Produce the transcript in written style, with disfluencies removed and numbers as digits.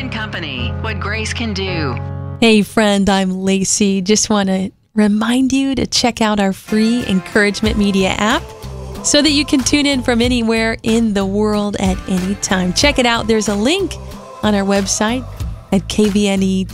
and Company, what grace can do. Hey friend, I'm Lacey. Just want to remind you to check out our free Encouragement Media app so that you can tune in from anywhere in the world at any time. Check it out. There's a link on our website at kvne.com.